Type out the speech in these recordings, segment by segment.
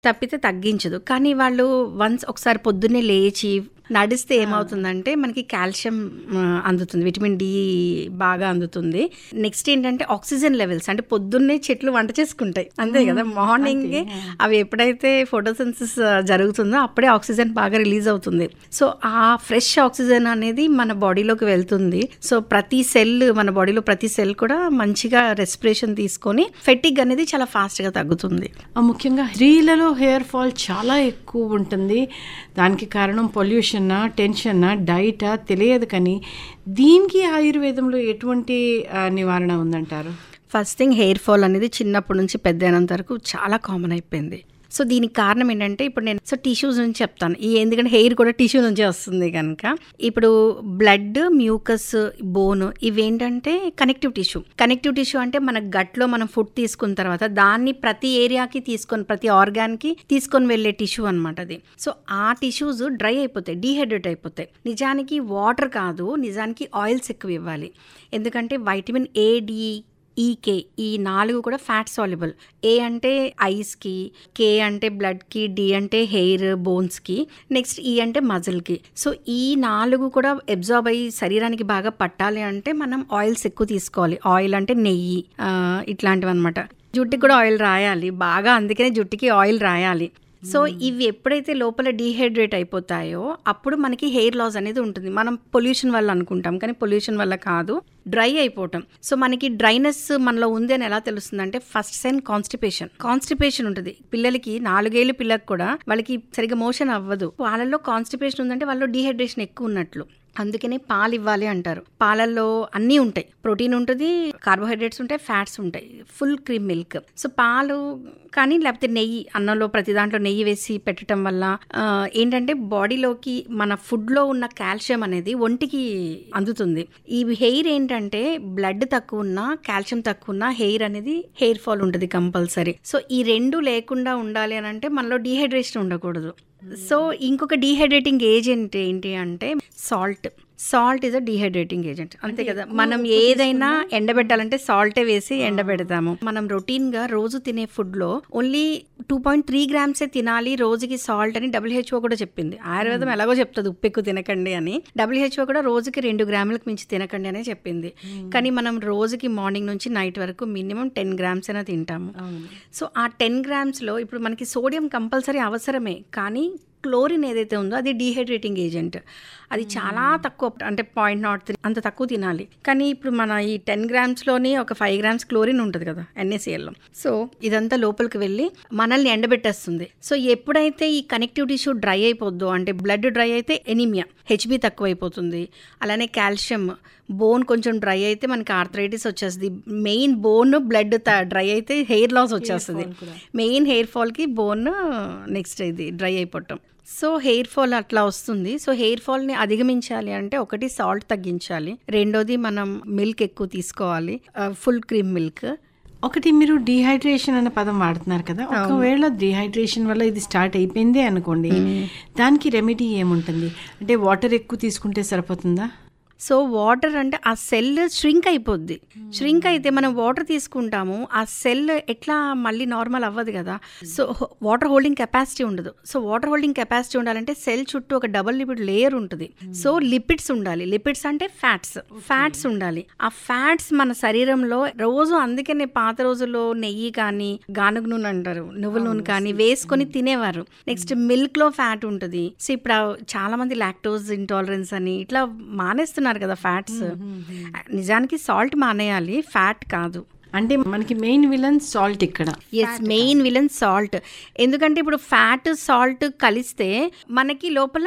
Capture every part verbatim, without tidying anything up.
తప్పితే తగ్గించదు. కానీ వాళ్ళు వన్స్ ఒకసారి పొద్దున్నే లేచి నడిస్తే ఏమవుతుందంటే మనకి కాల్షియం అందుతుంది, విటమిన్ డి బాగా అందుతుంది. నెక్స్ట్ ఏంటంటే ఆక్సిజన్ లెవెల్స్, అంటే పొద్దున్నే చెట్లు వంట చేసుకుంటాయి అంతే కదా, మార్నింగ్ అవి ఎప్పుడైతే ఫోటోసిన్థసిస్ జరుగుతుందో అప్పుడే ఆక్సిజన్ బాగా రిలీజ్ అవుతుంది. సో ఆ ఫ్రెష్ ఆక్సిజన్ అనేది మన బాడీలోకి వెళ్తుంది. సో ప్రతి సెల్, మన బాడీలో ప్రతి సెల్ కూడా మంచిగా రెస్పిరేషన్ తీసుకొని ఫెటిగ్ అనేది చాలా ఫాస్ట్గా తగ్గుతుంది. ముఖ్యంగా స్త్రీలలో హెయిర్ ఫాల్ చాలా ఎక్కువ ఉంటుంది. దానికి కారణం పొల్యూషన్, టెన్షన్, డైటా తెలియదు. కానీ దీనికి ఆయుర్వేదంలో ఎటువంటి నివారణ ఉందంటారు? ఫస్ట్ థింగ్, హెయిర్ ఫాల్ అనేది చిన్నప్పటి నుంచి పెద్ద అయినంత వరకు చాలా కామన్ అయిపోయింది. సో దీనికి కారణం ఏంటంటే ఇప్పుడు నేను సో టిష్యూస్ నుంచి చెప్తాను, ఈ ఎందుకంటే హెయిర్ కూడా టిష్యూ నుంచి వస్తుంది కనుక. ఇప్పుడు బ్లడ్, మ్యూకస్, బోన్ ఇవేంటంటే కనెక్టివ్ టిష్యూ. కనెక్టివ్ టిష్యూ అంటే మన గట్లో మనం ఫుడ్ తీసుకున్న తర్వాత దాన్ని ప్రతి ఏరియాకి తీసుకొని, ప్రతి ఆర్గాన్కి తీసుకొని వెళ్ళే టిష్యూ అనమాట అది. సో ఆ టిష్యూస్ డ్రై అయిపోతాయి, డీహైడ్రేట్ అయిపోతాయి. నిజానికి వాటర్ కాదు, నిజానికి ఆయిల్స్ ఎక్కువ ఇవ్వాలి. ఎందుకంటే వైటమిన్ ఏ, డి, ఈకే ఈ నాలుగు కూడా ఫ్యాట్ సాల్యుబుల్. ఏ అంటే ఐస్కి, కే అంటే బ్లడ్కి, డి అంటే హెయిర్ బోన్స్కి, నెక్స్ట్ ఈ అంటే మజిల్కి. సో ఈ నాలుగు కూడా అబ్జార్బ్ అయ్యి శరీరానికి బాగా పట్టాలి అంటే మనం ఆయిల్స్ ఎక్కువ తీసుకోవాలి. ఆయిల్ అంటే నెయ్యి ఇట్లాంటివి అనమాట. జుట్టుకి కూడా ఆయిల్ రాయాలి బాగా, అందుకనే జుట్టుకి ఆయిల్ రాయాలి. సో ఇవి ఎప్పుడైతే లోపల డీహైడ్రేట్ అయిపోతాయో అప్పుడు మనకి హెయిర్ లాస్ అనేది ఉంటుంది. మనం పొల్యూషన్ వల్ల అనుకుంటాం కానీ పొల్యూషన్ వల్ల కాదు, డ్రై అయిపోవటం. సో మనకి డ్రైనెస్ మనలో ఉంది అని ఎలా తెలుస్తుంది అంటే ఫస్ట్ సైన్ కాన్స్టిపేషన్. కాన్స్టిపేషన్ ఉంటుంది పిల్లలకి, నాలుగేళ్ళు పిల్లలకు కూడా వాళ్ళకి సరిగ్గా మోషన్ అవ్వదు. వాళ్ళలో కాన్స్టిపేషన్ ఉందంటే వాళ్ళు డీహైడ్రేషన్ ఎక్కువ ఉన్నట్లు. అందుకనే పాలు ఇవ్వాలి అంటారు. పాలల్లో అన్నీ ఉంటాయి, ప్రోటీన్ ఉంటుంది, కార్బోహైడ్రేట్స్ ఉంటాయి, ఫ్యాట్స్ ఉంటాయి, ఫుల్ క్రీమ్ మిల్క్. సో పాలు కానీ లేకపోతే నెయ్యి, అన్నంలో ప్రతి దాంట్లో నెయ్యి వేసి పెట్టడం వల్ల ఏంటంటే బాడీలోకి మన ఫుడ్లో ఉన్న కాల్షియం అనేది ఒంటికి అందుతుంది. ఈ హెయిర్ ఏంటంటే బ్లడ్ తక్కువ ఉన్నా, కాల్షియం తక్కువ ఉన్నా హెయిర్ అనేది హెయిర్ ఫాల్ ఉంటుంది కంపల్సరీ. సో ఈ రెండు లేకుండా ఉండాలి అని అంటే మనలో డీహైడ్రేషన్ ఉండకూడదు. సో ఇంకొక డీహైడ్రేటింగ్ ఏజెంట్ ఏంటి అంటే salt. Salt is a dehydrating agent, అంతే కదా. మనం ఏదైనా ఎండబెట్టాలంటే సాల్టే వేసి ఎండబెడతాము. మనం రొటీన్ గా రోజు తినే ఫుడ్ లో ఓన్లీ టూ పాయింట్ త్రీ గ్రామ్సే తినాలి రోజుకి సాల్ట్ అని డబ్ల్యూహెచ్ఓ కూడా చెప్పింది. ఆయుర్వేదం ఎలాగో చెప్తుంది ఉప్పు ఎక్కువ తినకండి అని, డబ్ల్యూహెచ్ఓ కూడా రోజుకి రెండు గ్రాములకు మించి తినకండి అనే చెప్పింది. కానీ మనం రోజుకి మార్నింగ్ నుంచి నైట్ వరకు మినిమం టెన్ గ్రామ్స్ అయినా తింటాము. సో ఆ టెన్ గ్రామ్స్ లో ఇప్పుడు మనకి సోడియం కంపల్సరీ అవసరమే, కానీ క్లోరిన్ ఏదైతే ఉందో అది డీహైడ్రేటింగ్ ఏజెంట్. అది చాలా తక్కువ, అంటే పాయింట్ నాట్ త్రీ అంత తక్కువ తినాలి. కానీ ఇప్పుడు మన ఈ టెన్ గ్రామ్స్లోని ఒక ఫైవ్ గ్రామ్స్ క్లోరిన్ ఉంటుంది కదా ఎన్ఏసిఎల్లో. సో ఇదంతా లోపలికి వెళ్ళి మనల్ని ఎండబెట్టేస్తుంది. సో ఎప్పుడైతే ఈ కనెక్టివ్ టిష్యూ డ్రై అయిపోద్దో, అంటే బ్లడ్ డ్రై అయితే ఎనీమియా, హెచ్బి తక్కువ అయిపోతుంది. అలానే కాల్షియం, బోన్ కొంచెం డ్రై అయితే మనకి ఆర్థరైటిస్ వచ్చేస్తుంది. మెయిన్ బోన్, బ్లడ్ డ్రై అయితే హెయిర్ లాస్ వచ్చేస్తుంది. మెయిన్ హెయిర్ ఫాల్కి బోన్, నెక్స్ట్ ఇది డ్రై అయిపోవటం. సో హెయిర్ ఫాల్ అట్లా వస్తుంది. సో హెయిర్ ఫాల్ని అధిగమించాలి అంటే ఒకటి సాల్ట్ తగ్గించాలి, రెండోది మనం మిల్క్ ఎక్కువ తీసుకోవాలి, ఫుల్ క్రీమ్ మిల్క్. ఒకటి మీరు డీహైడ్రేషన్ అనే పదం వాడుతున్నారు కదా, ఒకవేళ డీహైడ్రేషన్ వల్ల ఇది స్టార్ట్ అయిపోయింది అనుకోండి, దానికి రెమెడీ ఏముంటుంది? అంటే వాటర్ ఎక్కువ తీసుకుంటే సరిపోతుందా? సో వాటర్ అంటే ఆ సెల్ ష్రింక్ అయిపోద్ది. ష్రింక్ అయితే మనం వాటర్ తీసుకుంటాము, ఆ సెల్ ఎట్లా మళ్ళీ నార్మల్ అవ్వదు కదా. సో వాటర్ హోల్డింగ్ కెపాసిటీ ఉండదు. సో వాటర్ హోల్డింగ్ కెపాసిటీ ఉండాలంటే సెల్ చుట్టూ ఒక డబుల్ లిపిడ్ లేయర్ ఉంటుంది. సో లిపిడ్స్ ఉండాలి. లిపిడ్స్ అంటే ఫ్యాట్స్, ఫ్యాట్స్ ఉండాలి. ఆ ఫ్యాట్స్ మన శరీరంలో రోజు, అందుకనే పాత రోజుల్లో నెయ్యి కానీ, గానుగ నూనె అంటారు, నువ్వుల నూనె కానీ వేసుకొని తినేవారు. నెక్స్ట్ మిల్క్ లో ఫ్యాట్ ఉంటుంది. సో ఇప్పుడు చాలా మంది లాక్టోజ్ ఇంటాలరెన్స్ అని ఇట్లా మానేస్తున్నారు కదా ఫ్యాట్స్. నిజానికి సాల్ట్ మానేయాలి, ఫ్యాట్ కాదు. అంటే మనకి మెయిన్ విలన్ సాల్ట్ ఇక్కడ. Yes, main villain salt. ఎందుకంటే ఇప్పుడు ఫ్యాట్ సాల్ట్ కలిస్తే మనకి లోపల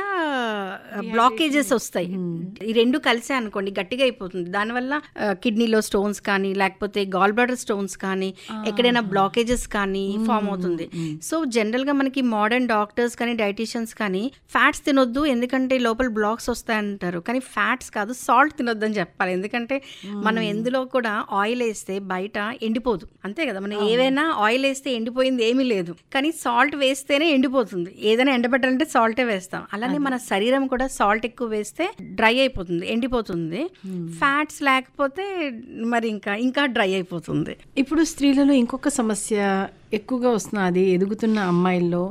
బ్లాకేజెస్ వస్తాయి. ఈ రెండు కలిసే అనుకోండి గట్టిగా అయిపోతుంది. దానివల్ల కిడ్నీలో స్టోన్స్ కానీ, లేకపోతే గాల్ బ్లాడర్ స్టోన్స్ కానీ, ఎక్కడైనా బ్లాకేజెస్ కానీ ఫామ్ అవుతుంది. సో జనరల్ గా మనకి మోడర్న్ డాక్టర్స్ కానీ, డైటీషియన్స్ కానీ ఫ్యాట్స్ తినొద్దు ఎందుకంటే లోపల బ్లాక్స్ వస్తాయంటారు. కానీ ఫ్యాట్స్ కాదు, సాల్ట్ తినొద్దు అని చెప్పాలి. ఎందుకంటే మనం ఎందులో కూడా ఆయిల్ వేస్తే బయట ఎండిపోదు, అంతే కదా. మనం ఏవైనా ఆయిల్ వేస్తే ఎండిపోయింది ఏమీ లేదు, కానీ సాల్ట్ వేస్తేనే ఎండిపోతుంది. ఏదైనా ఎండబెట్టాలంటే సాల్టే వేస్తాం. అలానే మన శరీరం కూడా సాల్ట్ ఎక్కువ వేస్తే డ్రై అయిపోతుంది, ఎండిపోతుంది. ఫ్యాట్స్ లేకపోతే మరి ఇంకా ఇంకా డ్రై అయిపోతుంది. ఇప్పుడు స్త్రీలలో ఇంకొక సమస్య ఎక్కువగా వస్తున్నది, ఎదుగుతున్న అమ్మాయిల్లో